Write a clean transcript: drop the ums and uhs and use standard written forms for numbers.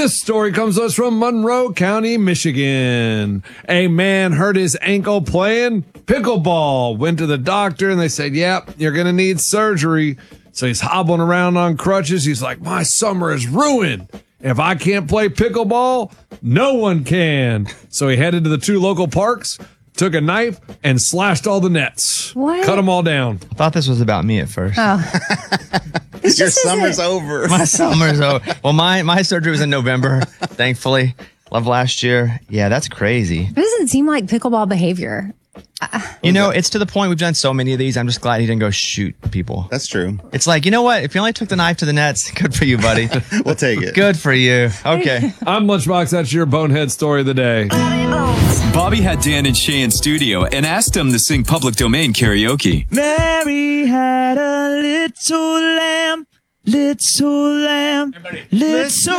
This story comes to us from Monroe County, Michigan. A man hurt his ankle playing pickleball. Went to the doctor and they said, yep, you're going to need surgery. So he's hobbling around on crutches. He's like, my summer is ruined. If I can't play pickleball, no one can. So he headed to the 2 local parks, took a knife, and slashed all the nets. What? Cut them all down. I thought this was about me at first. Oh. Your summer's over. My summer's over. Well, my surgery was in November, thankfully. Love last year. Yeah, that's crazy. It doesn't seem like pickleball behavior. You know, it's to the point we've done so many of these. I'm just glad he didn't go shoot people. That's true. It's like, you know what? If you only took the knife to the nets, good for you, buddy. We'll take it. Good for you. Okay. I'm Lunchbox. That's your bonehead story of the day. Bobby had Dan and Shay in studio and asked them to sing Public Domain karaoke. Mary had a little lamb, little